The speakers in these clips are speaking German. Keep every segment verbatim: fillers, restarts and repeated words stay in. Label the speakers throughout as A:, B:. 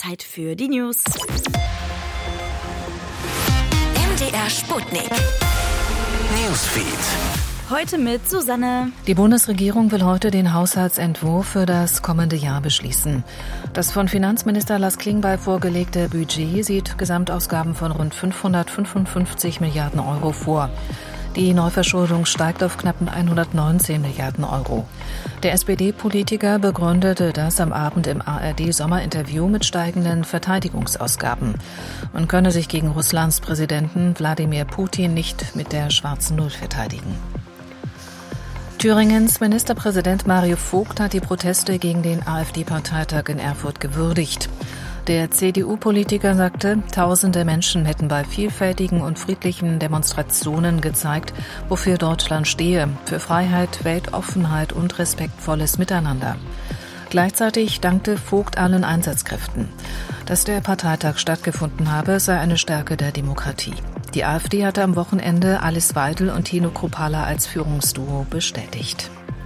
A: Zeit für die News.
B: M D R Sputnik. Newsfeed.
A: Heute mit Susanne.
C: Die Bundesregierung will heute den Haushaltsentwurf für das kommende Jahr beschließen. Das von Finanzminister Lars Klingbeil vorgelegte Budget sieht Gesamtausgaben von rund fünfhundertfünfundfünfzig Milliarden Euro vor. Die Neuverschuldung steigt auf knapp hundertneunzehn Milliarden Euro. Der S P D-Politiker begründete das am Abend im A R D-Sommerinterview mit steigenden Verteidigungsausgaben. Man könne sich gegen Russlands Präsidenten Wladimir Putin nicht mit der schwarzen Null verteidigen. Thüringens Ministerpräsident Mario Vogt hat die Proteste gegen den AfD-Parteitag in Erfurt gewürdigt. Der C D U-Politiker sagte, tausende Menschen hätten bei vielfältigen und friedlichen Demonstrationen gezeigt, wofür Deutschland stehe, für Freiheit, Weltoffenheit und respektvolles Miteinander. Gleichzeitig dankte Vogt allen Einsatzkräften. Dass der Parteitag stattgefunden habe, sei eine Stärke der Demokratie. Die AfD hatte am Wochenende Alice Weidel und Tino Kruppalla als Führungsduo bestätigt.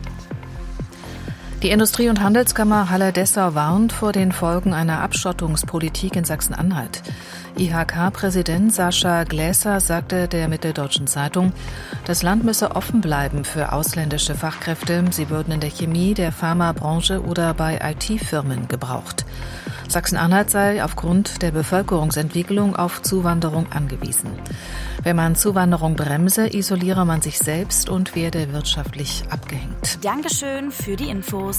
C: Die Industrie- und Handelskammer Halle-Dessau warnt vor den Folgen einer Abschottungspolitik in Sachsen-Anhalt. I H K-Präsident Sascha Gläser sagte der Mitteldeutschen Zeitung, das Land müsse offen bleiben für ausländische Fachkräfte. Sie würden in der Chemie, der Pharmabranche oder bei I T-Firmen gebraucht. Sachsen-Anhalt sei aufgrund der Bevölkerungsentwicklung auf Zuwanderung angewiesen. Wenn man Zuwanderung bremse, isoliere man sich selbst und werde wirtschaftlich abgehängt.
A: Dankeschön für die Infos.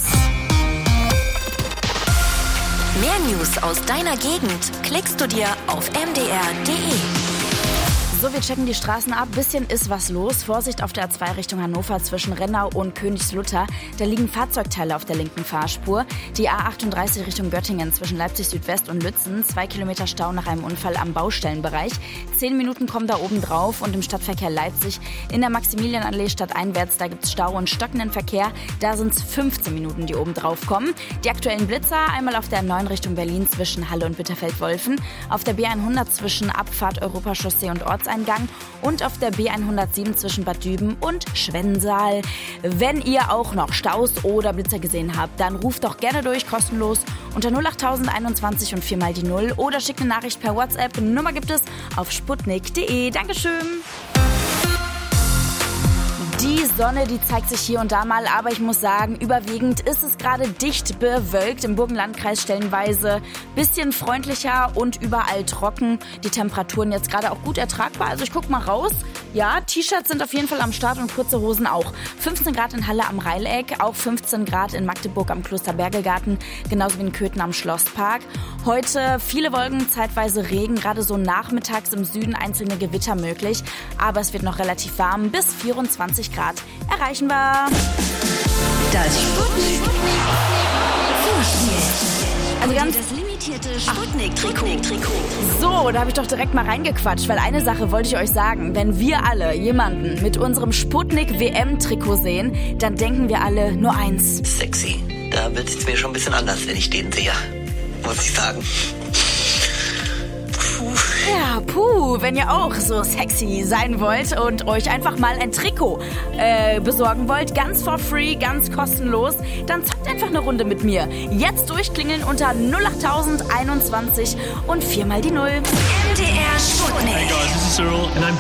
B: Mehr News aus deiner Gegend klickst du dir auf m d r punkt d e.
A: So, wir checken die Straßen ab. Bisschen ist was los. Vorsicht auf der A zwei Richtung Hannover zwischen Rennau und Königslutter. Da liegen Fahrzeugteile auf der linken Fahrspur. Die A achtunddreißig Richtung Göttingen zwischen Leipzig Südwest und Lützen. Zwei Kilometer Stau nach einem Unfall am Baustellenbereich. Zehn Minuten kommen da oben drauf. Und im Stadtverkehr Leipzig in der Maximilianallee stadteinwärts, da gibt's Stau und stockenden Verkehr. Da sind's fünfzehn Minuten, die oben drauf kommen. Die aktuellen Blitzer einmal auf der neun Richtung Berlin zwischen Halle und Bitterfeld-Wolfen. Auf der B hundert zwischen Abfahrt Europachaussee und Ortseingang und auf der B hundertsieben zwischen Bad Düben und Schwensal. Wenn ihr auch noch Staus oder Blitzer gesehen habt, dann ruft doch gerne durch, kostenlos unter null acht null eins eins und vier mal die Null oder schickt eine Nachricht per WhatsApp. Nummer gibt es auf sputnik punkt d e. Dankeschön. Die Sonne, die zeigt sich hier und da mal, aber ich muss sagen, überwiegend ist es gerade dicht bewölkt. Im Burgenlandkreis stellenweise bisschen freundlicher und überall trocken. Die Temperaturen jetzt gerade auch gut ertragbar. Also ich guck mal raus. Ja, T-Shirts sind auf jeden Fall am Start und kurze Hosen auch. fünfzehn Grad in Halle am Reileck, auch fünfzehn Grad in Magdeburg am Klosterbergegarten, genauso wie in Köthen am Schlosspark. Heute viele Wolken, zeitweise Regen, gerade so nachmittags im Süden einzelne Gewitter möglich. Aber es wird noch relativ warm, bis vierundzwanzig Grad erreichen wir.
B: Das Sputnik Vorspiel.
A: Also ganz
B: das limitierte Sputnik-Trikot.
A: So, da habe ich doch direkt mal reingequatscht, weil eine Sache wollte ich euch sagen. Wenn wir alle jemanden mit unserem Sputnik-W M-Trikot sehen, dann denken wir alle nur eins.
D: Sexy. Da wird es mir schon ein bisschen anders, wenn ich den sehe. Muss ich sagen. Puh.
A: Ja, puh, wenn ihr auch so sexy sein wollt und euch einfach mal ein Trikot äh, besorgen wollt, ganz for free, ganz kostenlos, dann zockt einfach eine Runde mit mir. Jetzt durchklingeln unter null acht null eins eins und vier mal die Null.
B: M D R Sputnik.
E: Hey guys, this is Cyril and I'm